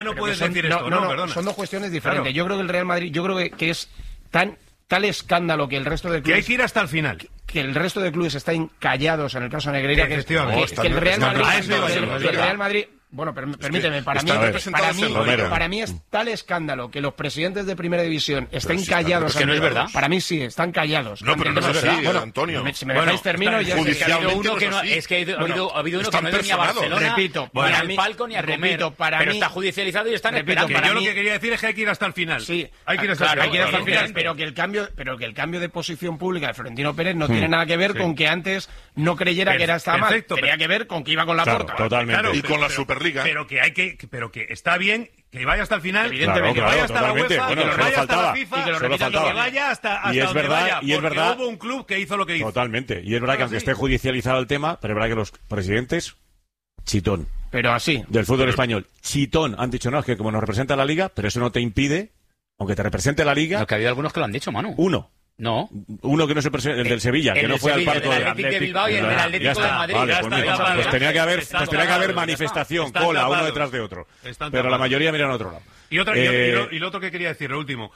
no puedes decir esto. No, perdona. Son dos cuestiones diferentes. Claro. Yo creo que el Real Madrid, que es tal escandalo que el resto de clubes... Que hay que ir hasta el final. Que el resto de clubes están callados en el caso Negreira, que el Real Madrid... Bueno, permíteme, para mí es tal escándalo que los presidentes de Primera División estén callados. Es que no es verdad. Para mí sí, están callados. No, pero no es verdad, Antonio. Si me dejáis termino, ya es que ha habido uno que no ha ido uno que no ha ido ni a Barcelona, repito, ni al palco ni a comer, pero está judicializado y están esperando. Yo lo que quería decir es que hay que ir hasta el final. Sí, hay que ir hasta el final, pero que el cambio de posición pública de Florentino Pérez no tiene nada que ver con que antes no creyera que estaba mal. Tenía que ver con que iba con la Porta. Totalmente. Y con la Superliga. Pero que está bien que vaya hasta el final, evidentemente, que vaya hasta la UEFA, que vaya hasta la FIFA, que vaya hasta donde vaya, porque hubo un club que hizo lo que hizo. Totalmente. Y es verdad que aunque esté judicializado el tema, pero es verdad que los presidentes, chitón. Pero así. Del fútbol español, chitón. Han dicho, no, es que como nos representa la Liga, pero eso no te impide, aunque te represente la Liga... No, que ha habido algunos que lo han dicho, Manu. Uno que no es el del Sevilla, que no fue al parto del Atlético de Bilbao y el del Atlético de Madrid. Pues tenía que haber manifestación, cola, uno detrás de otro. Pero la mayoría miran a otro lado. Y lo otro que quería decir, lo último.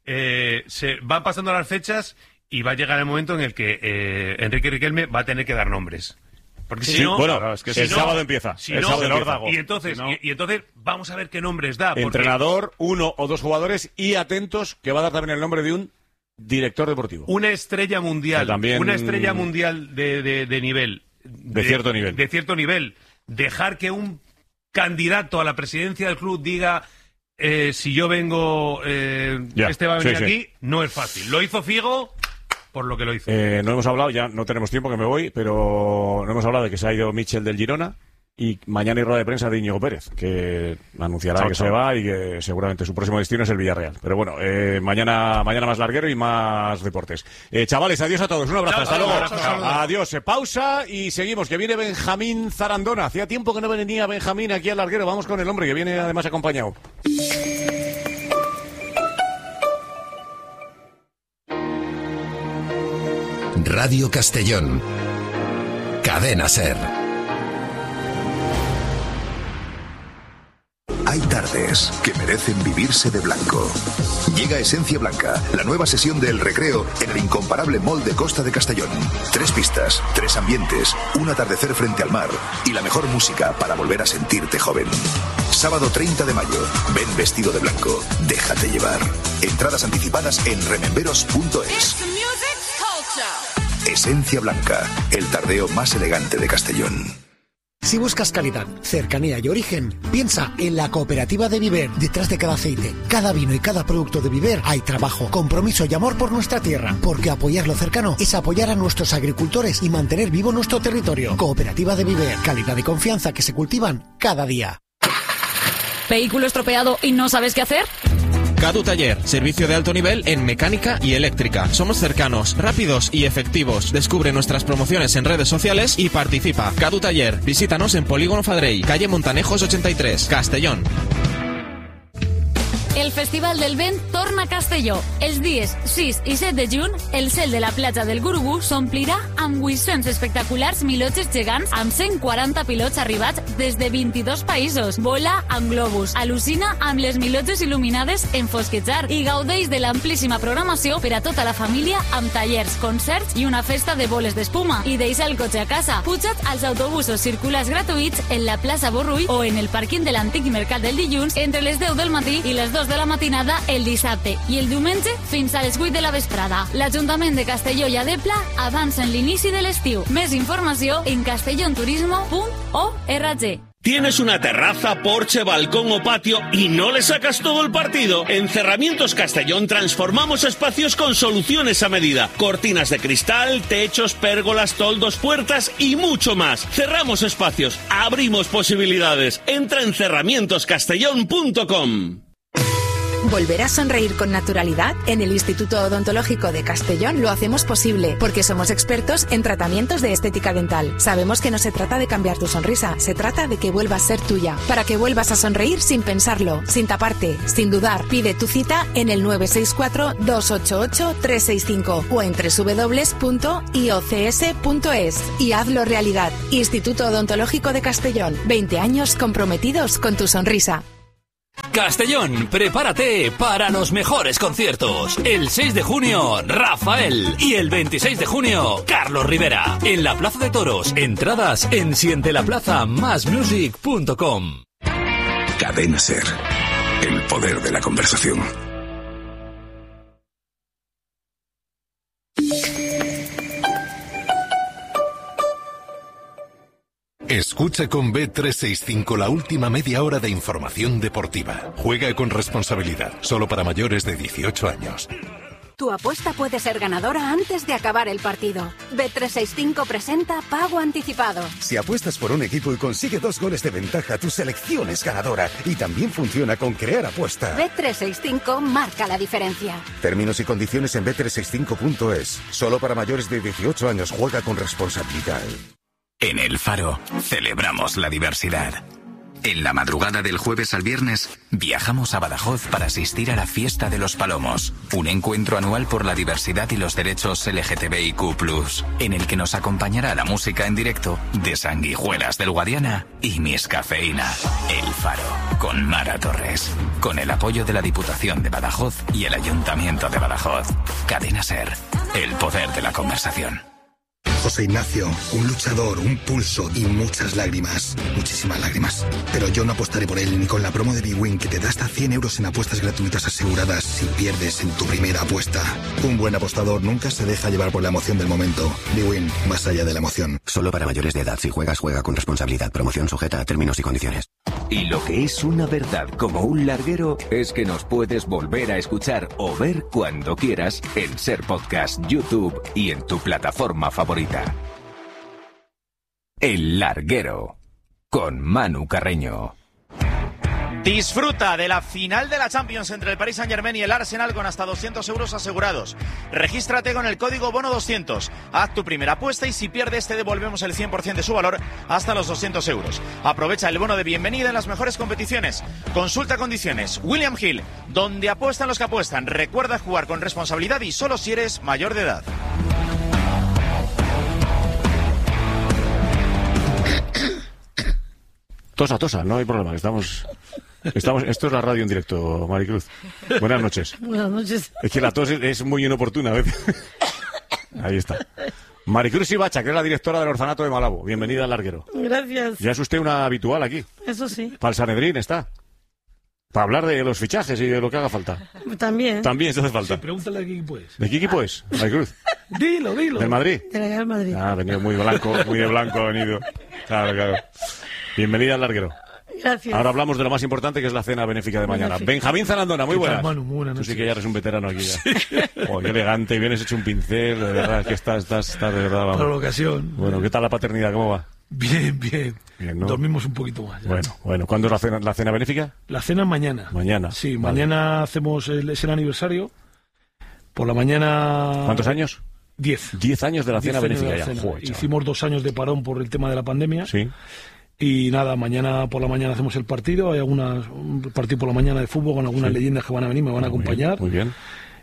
Se van pasando las fechas y va a llegar el momento en el que Enrique Riquelme va a tener que dar nombres. Porque si no, es que el sábado empieza. Y entonces vamos a ver qué nombres da. Entrenador, 1 o 2 jugadores y atentos que va a dar también el nombre de un director deportivo. Una estrella mundial. Una estrella mundial de nivel. De cierto nivel. De cierto nivel. Dejar que un candidato a la presidencia del club diga si yo vengo, este va a venir aquí, no es fácil. Lo hizo Figo por lo que lo hizo. No hemos hablado, ya no tenemos tiempo que me voy, pero no hemos hablado de que se ha ido Michel del Girona. Y mañana hay rueda de prensa de Íñigo Pérez, que anunciará que se va y que seguramente su próximo destino es el Villarreal. Pero bueno, mañana más larguero y más deportes. Chavales, adiós a todos. Un abrazo. Hasta luego. Adiós. Pausa y seguimos, que viene Benjamín Zarandona. Hacía tiempo que no venía Benjamín aquí al larguero. Vamos con el hombre que viene además acompañado. Radio Castellón. Cadena SER. Hay tardes que merecen vivirse de blanco. Llega Esencia Blanca, la nueva sesión del recreo en el incomparable Mall de Costa de Castellón. 3 pistas, 3 ambientes, un atardecer frente al mar y la mejor música para volver a sentirte joven. Sábado 30 de mayo, ven vestido de blanco, déjate llevar. Entradas anticipadas en rememberos.es. Esencia Blanca, el tardeo más elegante de Castellón. Si buscas calidad, cercanía y origen, piensa en la Cooperativa de Viver. Detrás de cada aceite, cada vino y cada producto de Viver hay trabajo, compromiso y amor por nuestra tierra. Porque apoyar lo cercano es apoyar a nuestros agricultores y mantener vivo nuestro territorio. Cooperativa de Viver, calidad y confianza que se cultivan cada día. ¿Vehículo estropeado y no sabes qué hacer? Cadu Taller, servicio de alto nivel en mecánica y eléctrica. Somos cercanos, rápidos y efectivos. Descubre nuestras promociones en redes sociales y participa. Cadu Taller, visítanos en Polígono Fadrell, calle Montanejos 83, Castellón. El Festival del Vent torna a Castelló. Els dies 6 i 7 de juny, el cel de la platja del Gurugú s'omplirà amb guissons espectaculars milotges gegants amb 140 pilots arribats des de 22 països. Vola amb globus, al·lucina amb les milotges il·luminades en fosquejar i gaudeix de l'amplíssima programació per a tota la família amb tallers, concerts i una festa de boles d'espuma. I deixa el cotxe a casa. Puja't als autobusos circulars gratuïts en la plaça Borrull o en el pàrquing de l'antic mercat del dilluns entre les 10 del matí i les 2 de la matinada el dissabte i el diumenge fins a les 8 de la vesprada. L'Ajuntament de Castelló i Adepla avancen l'inici de l'estiu. Més informació en castellonturismo.org. ¿Tienes una terraza, porche, balcón o patio y no le sacas todo el partido? En Cerramientos Castellón transformamos espacios con soluciones a medida. Cortinas de cristal, techos, pérgolas, toldos, puertas y mucho más. Cerramos espacios, abrimos posibilidades. Entra en cerramientoscastellón.com. ¿Volver a sonreír con naturalidad? En el Instituto Odontológico de Castellón lo hacemos posible, porque somos expertos en tratamientos de estética dental. Sabemos que no se trata de cambiar tu sonrisa, se trata de que vuelva a ser tuya, para que vuelvas a sonreír sin pensarlo, sin taparte, sin dudar. Pide tu cita en el 964-288-365 o en www.iocs.es y hazlo realidad. Instituto Odontológico de Castellón, 20 años comprometidos con tu sonrisa. Castellón, prepárate para los mejores conciertos. El 6 de junio, Rafael. Y el 26 de junio, Carlos Rivera. En la Plaza de Toros. Entradas en sientelaplaza-music.com. Cadena SER. El poder de la conversación. Escucha con Bet365 la última media hora de información deportiva. Juega con responsabilidad, solo para mayores de 18 años. Tu apuesta puede ser ganadora antes de acabar el partido. Bet365 presenta Pago Anticipado. Si apuestas por un equipo y consigue 2 goles de ventaja, tu selección es ganadora. Y también funciona con Crear Apuesta. Bet365 marca la diferencia. Términos y condiciones en bet365.es. Solo para mayores de 18 años. Juega con responsabilidad. En El Faro celebramos la diversidad. En la madrugada del jueves al viernes viajamos a Badajoz para asistir a la Fiesta de los Palomos, un encuentro anual por la diversidad y los derechos LGTBIQ+, en el que nos acompañará la música en directo de Sanguijuelas del Guadiana y Miss Cafeína. El Faro, con Mara Torres, con el apoyo de la Diputación de Badajoz y el Ayuntamiento de Badajoz. Cadena SER, el poder de la conversación. José Ignacio, un luchador, un pulso y muchas lágrimas. Muchísimas lágrimas. Pero yo no apostaré por él ni con la promo de bwin que te da hasta 100 euros en apuestas gratuitas aseguradas si pierdes en tu primera apuesta. Un buen apostador nunca se deja llevar por la emoción del momento. bwin, más allá de la emoción. Solo para mayores de edad. Si juegas, juega con responsabilidad. Promoción sujeta a términos y condiciones. Y lo que es una verdad como un larguero es que nos puedes volver a escuchar o ver cuando quieras en SER Podcast, YouTube y en tu plataforma favorita. El Larguero, con Manu Carreño. Disfruta de la final de la Champions entre el Paris Saint-Germain y el Arsenal con hasta 200 euros asegurados. Regístrate con el código BONO200. Haz tu primera apuesta y si pierdes te devolvemos el 100% de su valor hasta los 200 euros. Aprovecha el bono de bienvenida en las mejores competiciones. Consulta condiciones. William Hill, donde apuestan los que apuestan. Recuerda jugar con responsabilidad y solo si eres mayor de edad. Tosa, no hay problema, estamos, esto es la radio en directo, Maricruz. Buenas noches. Buenas noches. Es que la tos es muy inoportuna a veces. Ahí está. Maricruz Ibacha, que es la directora del Orfanato de Malabo. Bienvenida al Larguero. Gracias. Ya es usted una habitual aquí. Eso sí. Para el Sanedrín está. Para hablar de los fichajes y de lo que haga falta. También. También se hace falta. Sí, pregúntale de qué equipo es. ¿De qué equipo es, Maricruz? Dilo. ¿Del Madrid? Del Real Madrid. Ah, ha venido muy blanco, muy de blanco ha venido. Claro. Bienvenida al Larguero. Gracias. Ahora hablamos de lo más importante, que es la cena benéfica de mañana. Benjamín Zalandona, muy buenas. Manu, muy buenas noches. Tú sí que ya eres un veterano aquí ya. Sí. Oh, qué elegante, vienes hecho un pincel, de verdad, que estás de verdad. Vamos. Para la ocasión. Bueno, ¿qué tal la paternidad? ¿Cómo va? Bien, ¿no? Dormimos un poquito más. Ya. Bueno. ¿Cuándo es la cena benéfica? La cena mañana. Mañana. Sí, vale. Mañana hacemos es el aniversario. Por la mañana... ¿Cuántos años? 10. 10 años de la cena benéfica ya. Joder, hicimos 2 años de parón por el tema de la pandemia. Sí. Y nada, mañana por la mañana hacemos el partido. Hay un partido por la mañana de fútbol con algunas leyendas que van a venir, me van a acompañar. Muy bien.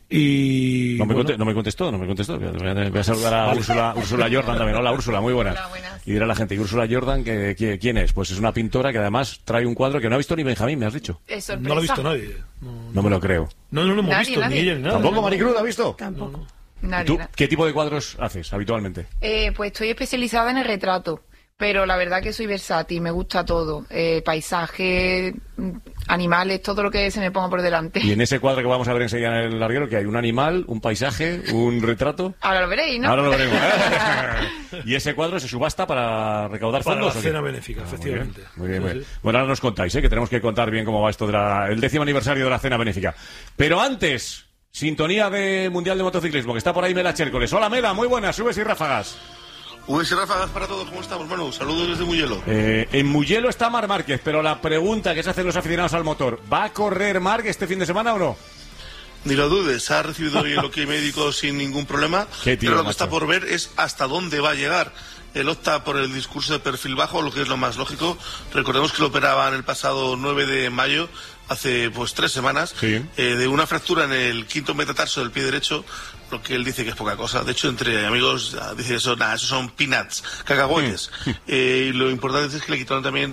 Y no me contestó. Voy a saludar a Úrsula Jordan también. Hola, Úrsula, muy buenas. Hola, buenas. Y dirá la gente, ¿y Úrsula Jordan quién es? Pues es una pintora que además trae un cuadro que no ha visto ni Benjamín, me has dicho. No lo ha visto nadie. No me lo creo. No lo hemos visto, ni ella ni nada. ¿Tampoco Maricruz ha visto? Tampoco. ¿Tú qué tipo de cuadros haces habitualmente? Pues estoy especializada en el retrato. Pero la verdad que soy versátil, me gusta todo. Paisaje, animales, todo lo que se me ponga por delante. Y en ese cuadro que vamos a ver enseguida en el Larguero, que hay un animal, un paisaje, un retrato. Ahora lo veréis, ¿no? Ahora lo veremos. ¿Y ese cuadro se subasta para recaudar fondos? Para la cena benéfica, efectivamente. Muy bien. Bueno, ahora nos contáis, que tenemos que contar bien cómo va esto del 10º aniversario de la cena benéfica. Pero antes, sintonía de Mundial de Motociclismo, que está por ahí Mela Chércoles. Hola Mela, muy buenas, subes y ráfagas. Subes y ráfagas para todos, ¿cómo estamos? Bueno, saludos desde Mugello. En Mugello está Marc Márquez, pero la pregunta que se hacen los aficionados al motor, ¿va a correr Marc este fin de semana o no? Ni lo dudes, ha recibido hoy el ok médico sin ningún problema. Pero lo que está por ver es hasta dónde va a llegar. Él opta por el discurso de perfil bajo, lo que es lo más lógico. Recordemos que lo operaban el pasado 9 de mayo, hace 3 semanas, de una fractura en el quinto metatarso del pie derecho, lo que él dice que es poca cosa. De hecho, entre amigos dice eso son peanuts, cacahuetes. Y lo importante es que le quitaron también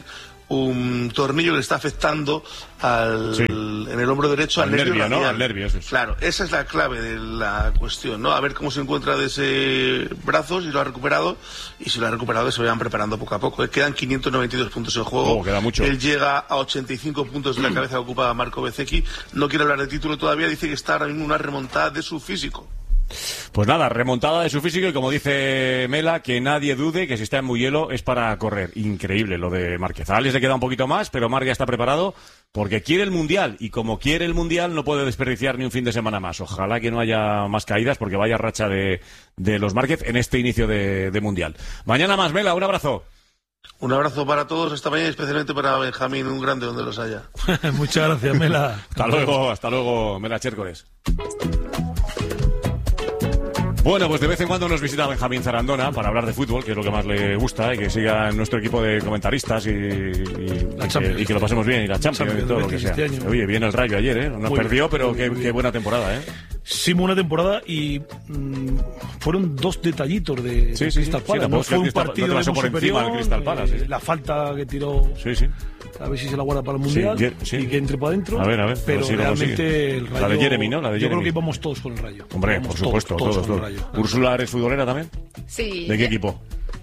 un tornillo que le está afectando en el hombro derecho al nervio radial, ¿no? Al nervio, eso es. Claro, esa es la clave de la cuestión, ¿no? A ver cómo se encuentra de ese brazo, si lo ha recuperado, y si lo ha recuperado se vayan preparando poco a poco. Quedan 592 puntos en juego. Queda mucho. Él llega a 85 puntos de la cabeza que ocupa Marco Bezzecchi. No quiere hablar de título todavía, dice que está ahora mismo una remontada de su físico. Pues nada, remontada de su físico y como dice Mela, que nadie dude que si está en Mugello es para correr. Increíble lo de Márquez. A Alex le queda un poquito más, pero Marc ya está preparado porque quiere el Mundial y como quiere el Mundial no puede desperdiciar ni un fin de semana más. Ojalá que no haya más caídas porque vaya racha de los Márquez en este inicio de Mundial. Mañana más, Mela, un abrazo. Un abrazo para todos esta mañana y especialmente para Benjamín, un grande donde los haya. Muchas gracias, Mela. Hasta luego, Mela Chércoles. Bueno, pues de vez en cuando nos visita Benjamín Zarandona para hablar de fútbol, que es lo que más le gusta, y que siga en nuestro equipo de comentaristas y que lo pasemos bien, y la Champions y todo lo que sea. Oye, bien el Rayo ayer, ¿eh? Nos perdió, pero qué buena temporada, ¿eh? Sí, buena temporada y fueron 2 detallitos de Crystal Palace. No fue un partido por superior, encima del Crystal Palace. La falta que tiró... A ver si se la guarda para el Mundial y que entre para adentro. A ver. Pero si realmente el Rayo... La de Jeremy, ¿no? Yo creo que íbamos todos con el Rayo. Hombre, por supuesto, todos. ¿Úrsula eres futbolera también? Sí. ¿De qué equipo?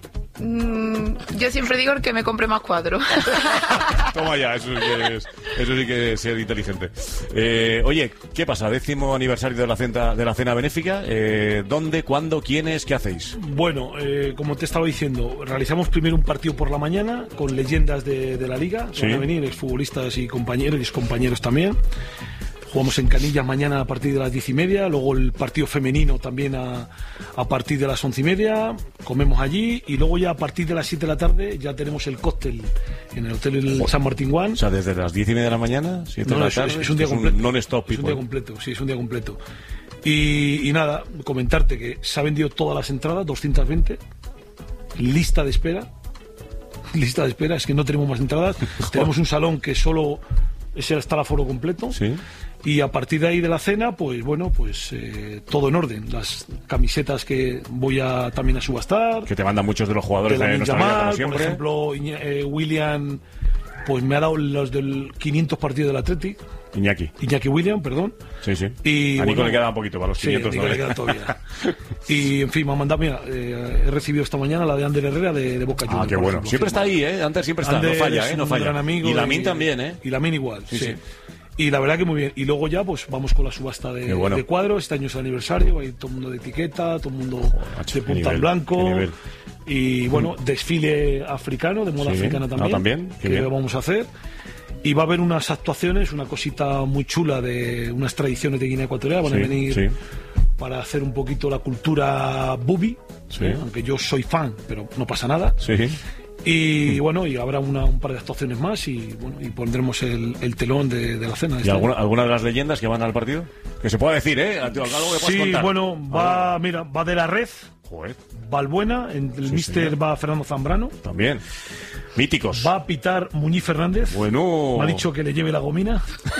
Yo siempre digo el que me compre más cuadros. Toma ya, eso sí que es ser inteligente. Oye, ¿qué pasa? 10º aniversario de la cena benéfica. ¿Dónde, cuándo, quiénes, qué hacéis? Bueno, como te estaba diciendo, realizamos primero un partido por la mañana con leyendas de la liga. Van a venir exfutbolistas y compañeros también. Jugamos en Canillas mañana a partir de las 10:30, luego el partido femenino también a partir de las 11:30, comemos allí y luego ya a partir de las 7 de la tarde ya tenemos el cóctel en el hotel San Martín One. O sea, desde las 10:30 de la mañana, 7 de la tarde. Es un día completo. Non-stop people. Es un día completo, sí, es un día completo. Y nada, comentarte que se han vendido todas las entradas, 220, lista de espera, es que no tenemos más entradas, tenemos un salón que solo ese está el aforo completo. Sí. Y a partir de ahí de la cena, pues bueno, todo en orden. Las camisetas que voy también a subastar. Que te mandan muchos de los jugadores de nuestra liga, como siempre. Por ejemplo, William, pues me ha dado los del 500 partidos del Athletic. Iñaki William, perdón. Sí. Y a Nico le queda un poquito para los 500. Sí, le queda todavía. Y en fin, me ha mandado, mira, he recibido esta mañana la de Ander Herrera de Boca Juniors. Qué bueno. Siempre está ahí, ¿eh? Ander siempre está, no falla, no falla. Gran amigo y Lamin también, ¿eh? Y Lamin igual, sí. Y la verdad que muy bien. Y luego ya pues vamos con la subasta de cuadros. Este año es el aniversario, hay todo el mundo de etiqueta, todo el mundo de punta en blanco. Y bueno, desfile africano, de moda africana también, que lo vamos a hacer. Y va a haber unas actuaciones, una cosita muy chula de unas tradiciones de Guinea Ecuatorial. Van a venir para hacer un poquito la cultura bubi, aunque yo soy fan, pero no pasa nada. Y bueno, y habrá un par de actuaciones más y pondremos el telón de la cena. ¿Y alguna de las leyendas que van al partido? Que se pueda decir, algo que puedas contar. Bueno, va de la red. Joder. Valbuena, el míster va Fernando Zambrano. También. Míticos. Va a pitar Muñiz Fernández. Bueno. Me ha dicho que le lleve la gomina.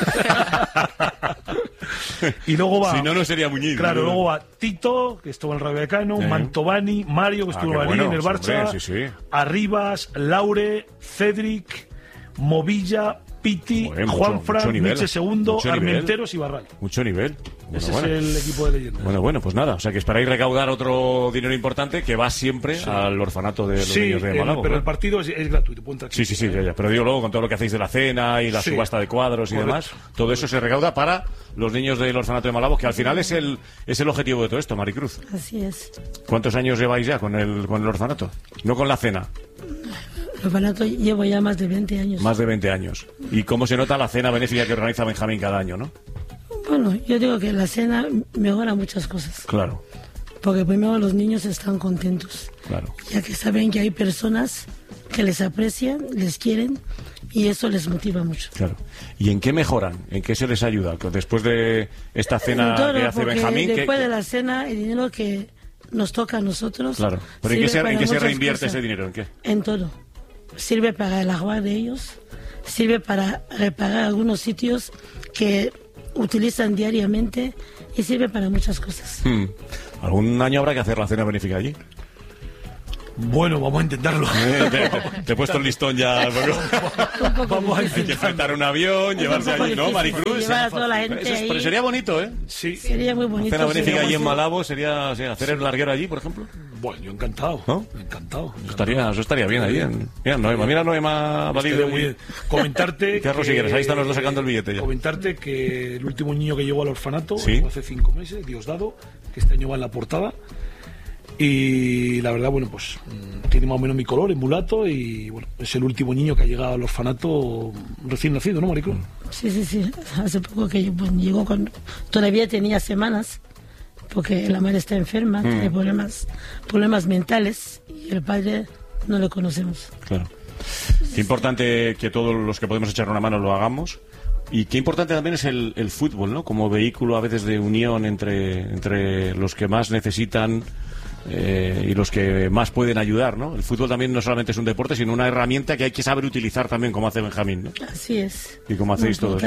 Y luego va... Si no sería Muñiz. Claro, luego va Tito, que estuvo en el Rayo Vallecano, Mantovani, Mario, que estuvo en el Barça, Arribas, Laure, Cedric, Movilla, Piti, Juanfran, Nietzsche Segundo, Armenteros y Barral. Mucho nivel. Ese es el equipo de leyendas. Bueno, pues nada, o sea que esperáis recaudar otro dinero importante que va siempre al orfanato de los niños de Malabo. Pero el partido es gratuito. Sí, ya. Pero digo luego con todo lo que hacéis de la cena y la subasta de cuadros y demás, todo eso se recauda para los niños del orfanato de Malabo, que al final es el objetivo de todo esto, Maricruz. Así es. ¿Cuántos años lleváis ya con el orfanato? No con la cena. El orfanato llevo ya más de 20 años. Más de 20 años. ¿Y cómo se nota la cena benéfica que organiza Benjamín cada año, no? Bueno, yo digo que la cena mejora muchas cosas. Claro. Porque primero los niños están contentos. Claro. Ya que saben que hay personas que les aprecian, les quieren y eso les motiva mucho. Claro. ¿Y en qué mejoran? ¿En qué se les ayuda? Después de esta cena que hace Benjamín... Después de la cena, el dinero que nos toca a nosotros... Claro. ¿Pero en qué se reinvierte ese dinero? ¿En qué? En todo. Sirve para el agua de ellos, sirve para reparar algunos sitios que utilizan diariamente y sirve para muchas cosas. ¿Algún año habrá que hacer la cena benéfica allí? Bueno, vamos a intentarlo. Te he puesto el listón ya. Vamos a intentar. Hay que enfrentar un avión, llevarse allí, ¿no, Maricruz? Llevar a toda la gente ahí. Pero sería bonito, ¿eh? Sí. Sería muy bonito. Cena benéfica allí en Malabo sería hacer el larguero allí, por ejemplo. Bueno, yo encantado. ¿No? Encantado. Eso estaría bien ahí. Mira Noema Valido. Muy bien. Comentarte. Carlos Higueras, ahí están los dos sacando el billete ya. Comentarte que el último niño que llegó al orfanato, ¿sí? Hace 5 meses, Diosdado, que este año va en la portada. Y la verdad, bueno, pues tiene más o menos mi color, es mulato, y bueno, es el último niño que ha llegado al orfanato recién nacido, ¿no, Maricruz? Sí. Hace poco que llegó cuando todavía tenía semanas, porque la madre está enferma, tiene problemas mentales, y el padre no lo conocemos. Claro. Qué importante que todos los que podemos echar una mano lo hagamos. Y qué importante también es el fútbol, ¿no? Como vehículo a veces de unión entre los que más necesitan y los que más pueden ayudar, ¿no? El fútbol también no solamente es un deporte, sino una herramienta que hay que saber utilizar también, como hace Benjamín, ¿no? Así es. Y como hacéis todos.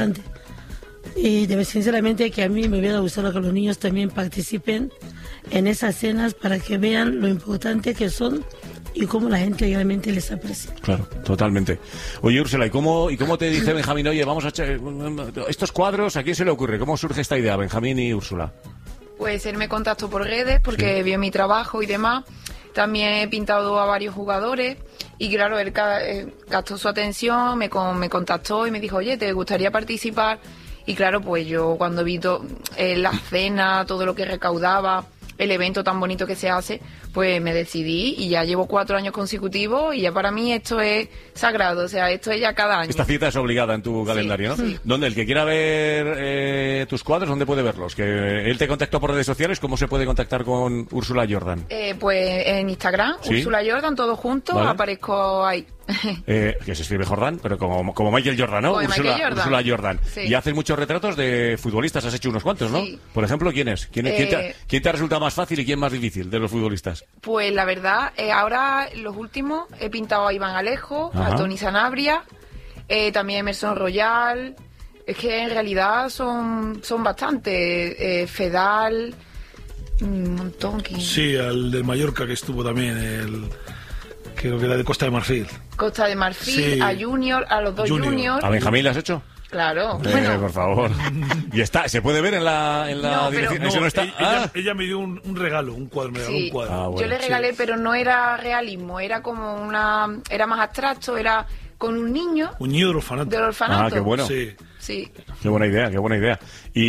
Y sinceramente que a mí me hubiera gustado que los niños también participen en esas cenas para que vean lo importante que son y cómo la gente realmente les aprecia. Claro, totalmente. Oye, Úrsula, ¿y cómo te dice Benjamín, oye, vamos a echar estos cuadros, ¿a quién se le ocurre? ¿Cómo surge esta idea, Benjamín y Úrsula? Pues él me contactó por redes porque vio mi trabajo y demás. También he pintado a varios jugadores y claro, él gastó su atención, me contactó y me dijo, oye, ¿te gustaría participar? Y claro, pues yo cuando vi la cena, todo lo que recaudaba, el evento tan bonito que se hace, pues me decidí y ya llevo 4 años consecutivos y ya para mí esto es sagrado, o sea, esto es ya cada año. Esta cita es obligada en tu calendario, ¿no? Sí. ¿Dónde? El que quiera ver tus cuadros, ¿dónde puede verlos? Que él te contactó por redes sociales, ¿cómo se puede contactar con Úrsula Jordan? Pues en Instagram, ¿sí? Úrsula Jordan, todo junto, ¿vale? Aparezco ahí. Que se escribe Jordan, pero como Michael Jordan, ¿no? Úrsula Jordan. Sí. Y haces muchos retratos de futbolistas, has hecho unos cuantos, ¿no? Sí. Por ejemplo, ¿quién es? ¿Quién te ha resultado más fácil y quién más difícil de los futbolistas? Pues la verdad, ahora los últimos he pintado a Iván Alejo, a Tony Sanabria, también Emerson Royal. Es que en realidad son bastantes. Fedal, un montón. Sí, al del Mallorca que estuvo también, creo que era de Costa de Marfil. Costa de Marfil, sí. A Junior, a los dos Junior. ¿A Benjamín le has hecho? Claro. Bueno. Por favor. Y se puede ver en la dirección. No, no está. Ella me dio un regalo, un cuadro, un cuadro. Yo le regalé, pero no era realismo, era como era más abstracto, era con un niño. Un niño del orfanato. Ah, qué bueno. Sí. Qué buena idea.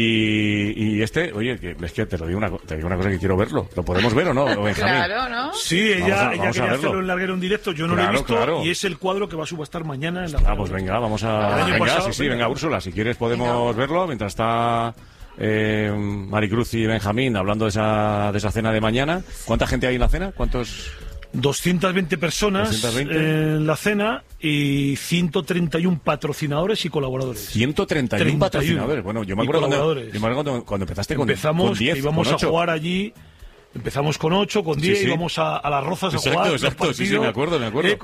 Y oye, es que te digo una cosa que quiero verlo. ¿Lo podemos ver o no, Benjamín? Claro, ¿no? Sí, ella quería hacerlo en larguero en directo, yo no lo he visto, y es el cuadro que va a subastar mañana en la pues venga, vamos a... Venga, Úrsula, si quieres podemos verlo, mientras está Maricruz y Benjamín hablando de esa cena de mañana. ¿Cuánta gente hay en la cena? ¿Cuántos...? 220 personas 220. En la cena y 131 patrocinadores y colaboradores. 131 patrocinadores. Bueno, yo me acuerdo cuando empezaste con 10. Íbamos a jugar allí. Empezamos con 8, con 10, íbamos a las Rozas a jugar. Exacto, sí, me acuerdo.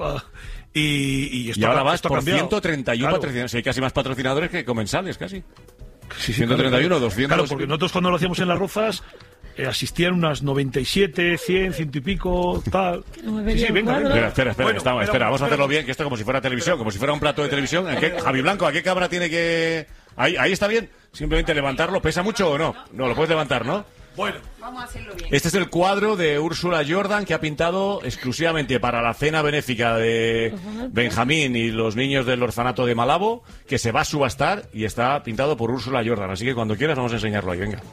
Y ahora vas por 131 patrocinadores. Hay casi más patrocinadores que comensales, casi. Sí, 131, 200. Claro, porque nosotros cuando lo hacíamos en las Rozas asistían unas 97, 100, 100 y pico, tal. Sí, venga. Espera, vamos a hacerlo bien, que esto como si fuera televisión, como si fuera un plato de televisión. Javi Blanco, ¿a qué cámara tiene que...? Ahí está bien, simplemente levantarlo. ¿Pesa mucho o no? No, lo puedes levantar, ¿no? Bueno, vamos a hacerlo bien. Este es el cuadro de Úrsula Jordan que ha pintado exclusivamente para la cena benéfica de Benjamín y los niños del orfanato de Malabo, que se va a subastar y está pintado por Úrsula Jordan. Así que cuando quieras vamos a enseñarlo ahí, venga.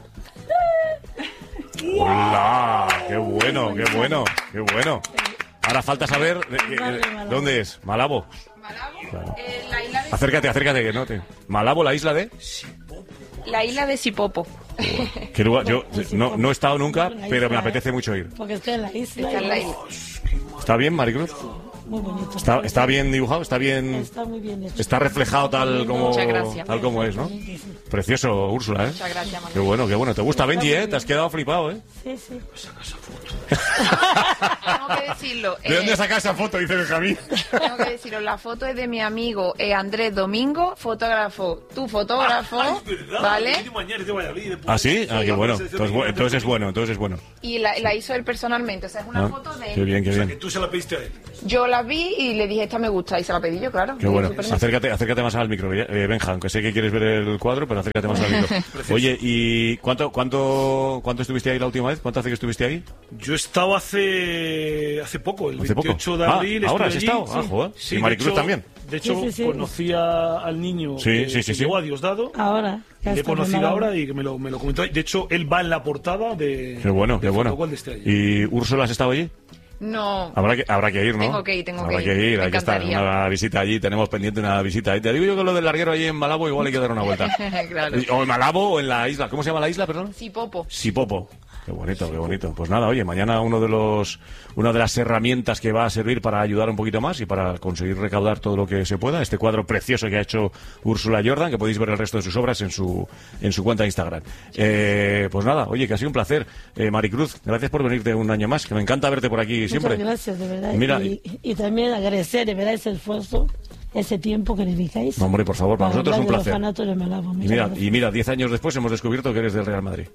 ¡Hola! ¡Qué bueno! Ahora falta saber dónde es. Malabo. Claro. La isla de... Acércate, que no te... Malabo, la isla de... La isla de Sipopo. ¿Qué lugar? Yo no he estado nunca, pero me apetece mucho ir. Porque está en la isla. ¿Está bien, Maricruz? Muy bonito. ¿Está bien dibujado? ¿Está bien? Está muy bien hecho. Está reflejado tal como es, ¿no? Precioso, Úrsula, ¿eh? Muchas gracias, Manuel. Qué bueno. ¿Te gusta Benji, eh? Te has quedado flipado, ¿eh? Sí. Pues tengo que decirlo. ¿De dónde sacas esa foto? Dice Benjamín. Tengo que decirlo, la foto es de mi amigo Andrés Domingo, fotógrafo. Tu fotógrafo, ¿vale? ¿Ah, sí? Ah, qué bueno. Entonces es bueno. Y la hizo él personalmente, o sea, es una foto de él. Qué bien. O sea, que tú se la pediste a él. Yo la vi y le dije, esta me gusta, y se la pedí yo, claro. Qué bueno. Acércate más al micro, Benja, aunque sé que quieres ver el cuadro, pero acércate más al micro. Oye, ¿y cuánto estuviste ahí la última vez? ¿Cuánto hace que estuviste ahí? Yo he estado hace poco, el 28 de abril. ¿Ahora has estado? Sí. Joder. Sí, ¿Y Maricruz también? De hecho, conocí al niño que llegó a Diosdado. Ahora. Le he conocido ahora y que me lo comentó. De hecho, él va en la portada de... Qué bueno. De este año. ¿Y Úrsula has estado allí? No. Habrá que ir, ¿no? Tengo que ir. Habrá que ir, hay que estar en una visita allí, tenemos pendiente una visita. Te digo yo que lo del larguero allí en Malabo igual hay que dar una vuelta. Claro. O en Malabo o en la isla. ¿Cómo se llama la isla, perdón? Sipopo. Qué bonito. Pues nada, oye, mañana una de las herramientas que va a servir para ayudar un poquito más y para conseguir recaudar todo lo que se pueda, este cuadro precioso que ha hecho Úrsula Jordan, que podéis ver el resto de sus obras en su cuenta de Instagram. Pues nada, oye, que ha sido un placer. Maricruz, gracias por venirte un año más, que me encanta verte por aquí siempre. Muchas gracias, de verdad. Y, mira, y también agradecer, de verdad, ese esfuerzo, ese tiempo que dedicáis. No, hombre, por favor, para nosotros es un placer. Y mira, 10 años después hemos descubierto que eres del Real Madrid.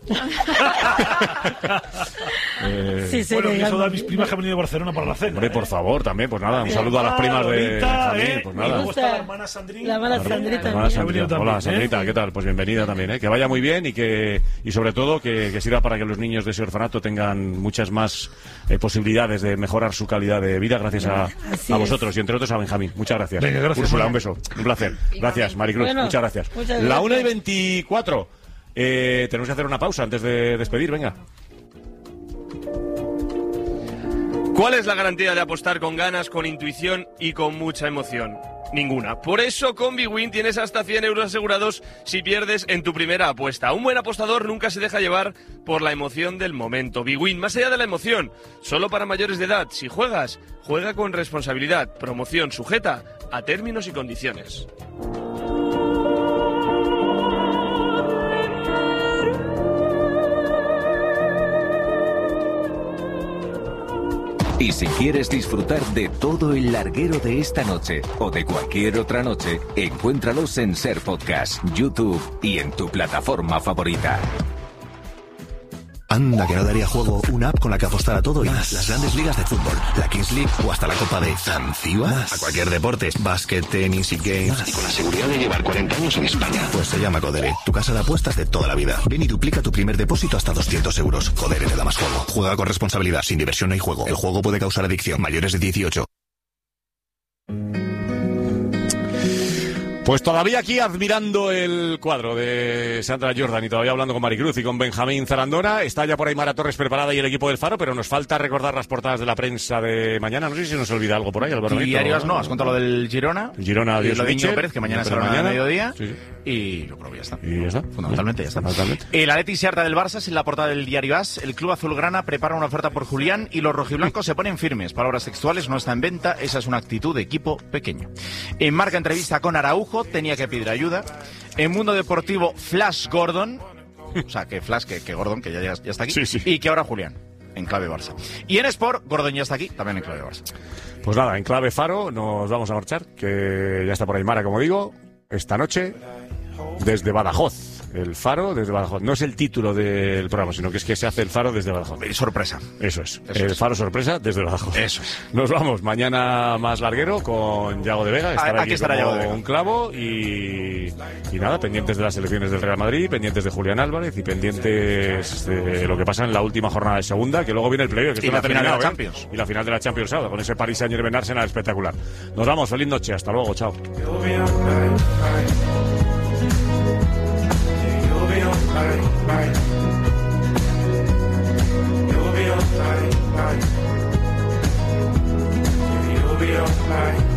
Bueno, quiero dar a mis primas que han venido de Barcelona para la cena. Hombre, por favor, también, pues nada, un saludo a las primas de Benjamín, pues nada. Me gusta la hermana Sandrita. La hermana Sandrita. Hola, Sandrita, ¿qué tal? Pues bienvenida también, que vaya muy bien y sobre todo que sirva para que los niños de ese orfanato tengan muchas más posibilidades de mejorar su calidad de vida gracias a vosotros y entre otros a Benjamín. Muchas gracias. Venga, gracias. Úrsula, un beso, un placer. Gracias, Maricruz, muchas gracias. La 1:24. Tenemos que hacer una pausa antes de despedir, venga. ¿Cuál es la garantía de apostar con ganas, con intuición y con mucha emoción? Ninguna. Por eso con bwin tienes hasta 100 euros asegurados si pierdes en tu primera apuesta. Un buen apostador nunca se deja llevar por la emoción del momento. bwin, más allá de la emoción, solo para mayores de edad. Si juegas, juega con responsabilidad. Promoción sujeta a términos y condiciones. Y si quieres disfrutar de todo el larguero de esta noche o de cualquier otra noche, encuéntralos en Ser Podcast, YouTube y en tu plataforma favorita. Anda, que no daría juego una app con la que apostar a todo y más. Las grandes ligas de fútbol, la Kings League o hasta la Copa de Zanzíbar. A cualquier deporte, básquet, tenis y games. Y con la seguridad de llevar 40 años en España. Pues se llama Codere, tu casa de apuestas de toda la vida. Ven y duplica tu primer depósito hasta 200 euros. Codere te da más juego. Juega con responsabilidad, sin diversión no hay juego. El juego puede causar adicción. Mayores de 18. Pues todavía aquí admirando el cuadro de Sandra Jordan y todavía hablando con Maricruz y con Benjamín Zarandona. Está ya por ahí Mara Torres preparada y el equipo del Faro, pero nos falta recordar las portadas de la prensa de mañana. No sé si nos olvida algo por ahí, Álvaro. Diarios no, has contado lo del Girona. Girona, y lo de Íñigo Pérez, que mañana será a mediodía. Sí. Y yo creo que ya está. ¿Y ya está? Fundamentalmente ya está. El Atleti se harta del Barça es en la portada del diario AS. El club azulgrana prepara una oferta por Julián y los rojiblancos se ponen firmes. Palabras textuales, no está en venta. Esa es una actitud de equipo pequeño. En Marca entrevista con Araujo, tenía que pedir ayuda. En Mundo Deportivo, Flash Gordon. O sea, que Flash, que Gordon, que ya está aquí. Sí. Y que ahora Julián, en clave Barça. Y en Sport, Gordon ya está aquí, también en clave Barça. Pues nada, en clave Faro nos vamos a marchar, que ya está por ahí Mara, como digo, esta noche desde Badajoz. El Faro desde Badajoz. No es el título del programa, sino que es que se hace el Faro desde Badajoz. Sorpresa. Eso es. El Faro sorpresa desde Badajoz. Eso es. Nos vamos mañana más larguero con Yago de Vega. Estará aquí estará Yago de Vega. Un clavo y nada, pendientes de las elecciones del Real Madrid, pendientes de Julián Álvarez y pendientes de lo que pasa en la última jornada de segunda, que luego viene el playoff. Y la final de la Champions. Y la final de la Champions sábado, con ese Paris Saint-Germain Arsenal espectacular. Nos vamos, feliz noche, hasta luego, chao. You'll be alright.